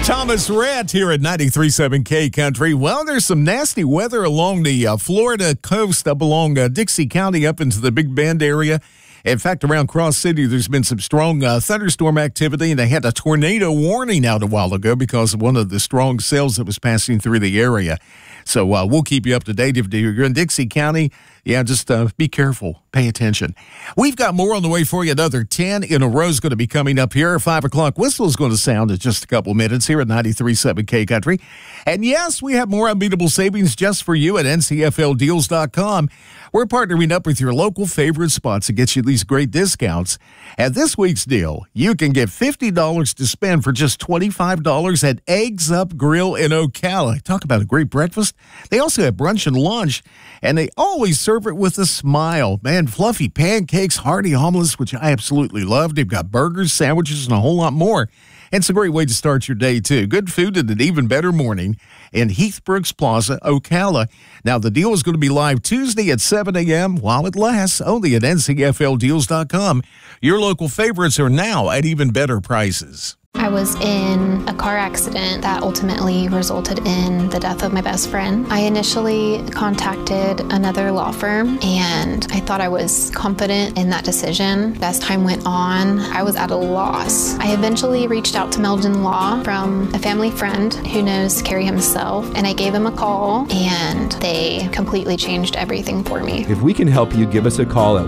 Thomas Rhett here at 93.7 K Country. Well, there's some nasty weather along the Florida coast up along Dixie County up into the Big Bend area. In fact, around Cross City, there's been some strong thunderstorm activity, and they had a tornado warning out a while ago because of one of the strong cells that was passing through the area. So we'll keep you up to date. If you're in Dixie County, just be careful. Pay attention. We've got more on the way for you. Another 10 in a row is going to be coming up here. 5 o'clock whistle is going to sound in just a couple minutes here at 93.7 K Country. And yes, we have more unbeatable savings just for you at ncfldeals.com. We're partnering up with your local favorite spots to get you these great discounts. At this week's deal, you can get $50 to spend for just $25 at Eggs Up Grill in Ocala. Talk about a great breakfast. They also have brunch and lunch, and they always serve it with a smile. Man, fluffy pancakes, hearty omelets, which I absolutely love. They've got burgers, sandwiches, and a whole lot more. And it's a great way to start your day, too. Good food and an even better morning in Heathbrooks Plaza, Ocala. Now, the deal is going to be live Tuesday at 7 a.m. while it lasts, only at ncfldeals.com. Your local favorites are now at even better prices. I was in a car accident that ultimately resulted in the death of my best friend. I initially contacted another law firm, and I thought I was confident in that decision. As time went on, I was at a loss. I eventually reached out to Meldon Law from a family friend who knows Kerry himself, and I gave him a call, and they completely changed everything for me. If we can help you, give us a call at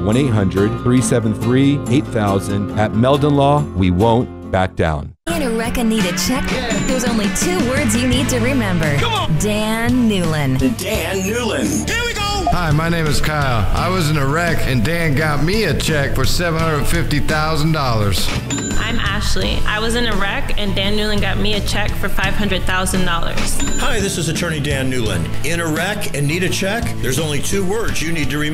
1-800-373-8000. At Meldon Law, we won't back down. In a wreck and need a check? There's only 2 words you need to remember. Come on! Dan Newlin. Dan Newlin. Here we go! Hi, my name is Kyle. I was in a wreck and Dan got me a check for $750,000. I'm Ashley. I was in a wreck and Dan Newlin got me a check for $500,000. Hi, this is attorney Dan Newlin. In a wreck and need a check? There's only 2 words you need to remember.